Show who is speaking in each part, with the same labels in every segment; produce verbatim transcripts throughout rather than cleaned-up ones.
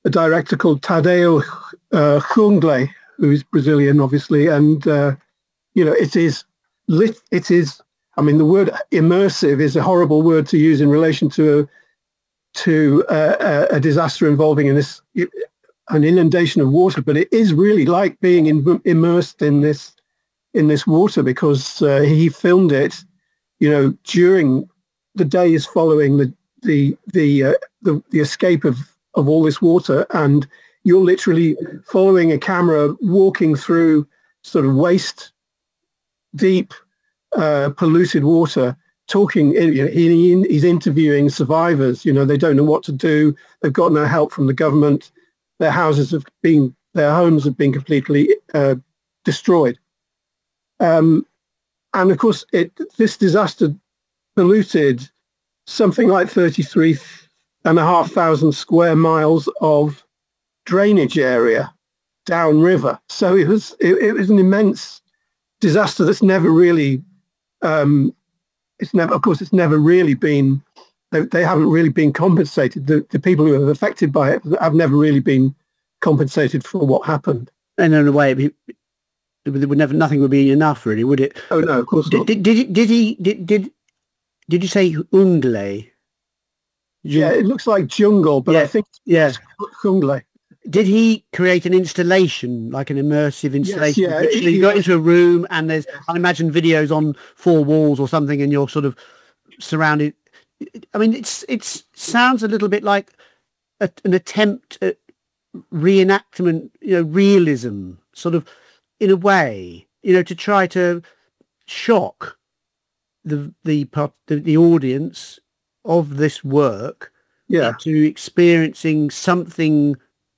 Speaker 1: a director called Tadeu uh, Jungle, who's Brazilian, obviously, and uh, you know, it is lit. It is. I mean, the word immersive is a horrible word to use in relation to a, to a, a disaster involving in this an inundation of water, but it is really like being in, immersed in this in this water because uh, he filmed it, you know, during the days following the the the uh, the, the escape of, of all this water, and you're literally following a camera walking through sort of waist deep uh, polluted water, talking. You know, he, he's interviewing survivors. You know, they don't know what to do. They've got no help from the government. Their houses have been, their homes have been completely uh, destroyed. Um, and of course, it this disaster polluted something like thirty-three and a half thousand square miles of drainage area downriver. So it was it, it was an immense disaster that's never really, um, it's never, of course, it's never really been, they, they haven't really been compensated. The, the people who are affected by it have never really been compensated for what happened.
Speaker 2: And in a way, it, it would never, nothing would be enough, really, would it?
Speaker 1: Oh no, of course
Speaker 2: did,
Speaker 1: not.
Speaker 2: Did, did, did he? Did did did you say Jungle?
Speaker 1: Yeah, it looks like jungle, but
Speaker 2: yeah,
Speaker 1: I think
Speaker 2: yeah,
Speaker 1: it's Jungle.
Speaker 2: Did he create an installation, like an immersive installation?
Speaker 1: Yes, yeah.
Speaker 2: Literally, you got into a room and there's, I imagine, videos on four walls or something, and you're sort of surrounded. I mean, it's it's sounds a little bit like a, an attempt at reenactment, you know, realism, sort of, in a way, you know, to try to shock the the the, the audience of this work,
Speaker 1: yeah,
Speaker 2: to experiencing something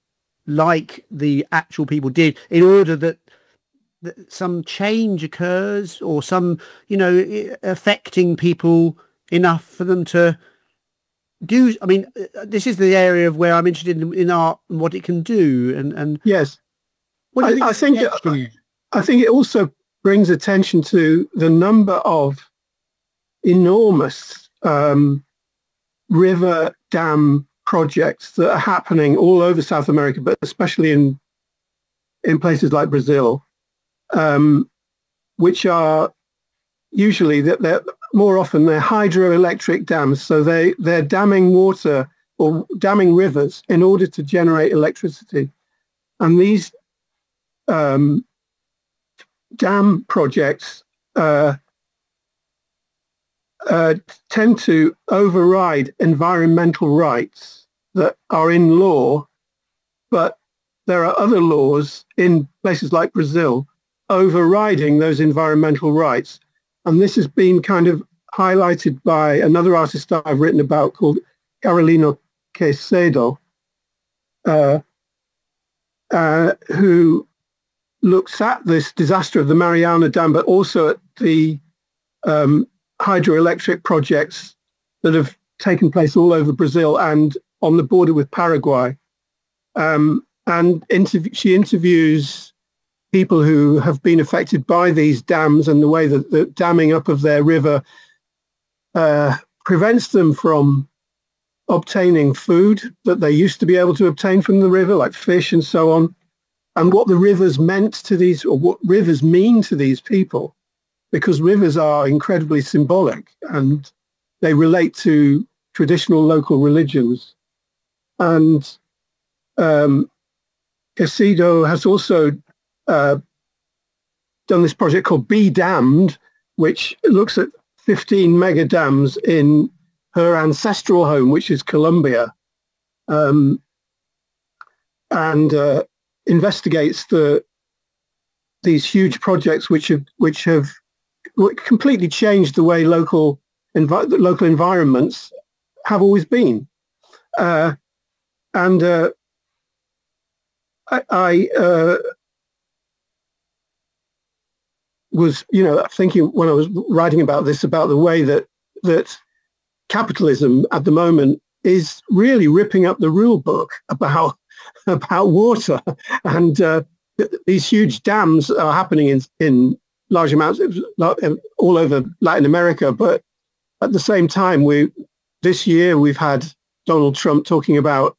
Speaker 2: like the actual people did, in order that, that some change occurs, or some, you know, affecting people enough for them to do. I mean, this is the area of where I'm interested in, in art and what it can do. And, and
Speaker 1: yes,
Speaker 2: what do you
Speaker 1: I,
Speaker 2: think
Speaker 1: I think it, I think it also brings attention to the number of enormous um, river dam projects that are happening all over South America, but especially in in places like Brazil, um, which are usually that they're more often they're hydroelectric dams. So they they're damming water or damming rivers in order to generate electricity, and these um, dam projects uh, uh, tend to override environmental rights that are in law, but there are other laws in places like Brazil overriding those environmental rights. And this has been kind of highlighted by another artist I've written about called Carolina Caicedo, uh, uh, who looks at this disaster of the Mariana Dam, but also at the um, hydroelectric projects that have taken place all over Brazil and on the border with Paraguay. Um, and interv- she interviews people who have been affected by these dams and the way that the damming up of their river uh, prevents them from obtaining food that they used to be able to obtain from the river, like fish and so on, and what the rivers meant to these, or what rivers mean to these people, because rivers are incredibly symbolic and they relate to traditional local religions. And um, Caicedo has also uh, done this project called Be Damned, which looks at fifteen mega dams in her ancestral home, which is Colombia, um, and uh, investigates the these huge projects which have which have completely changed the way local envi- local environments have always been. Uh, and uh, I, I uh, was, you know, thinking when I was writing about this, about the way that that capitalism at the moment is really ripping up the rule book about about water, and uh, th- these huge dams are happening in in large amounts all over Latin America. But at the same time, we this year we've had Donald Trump talking about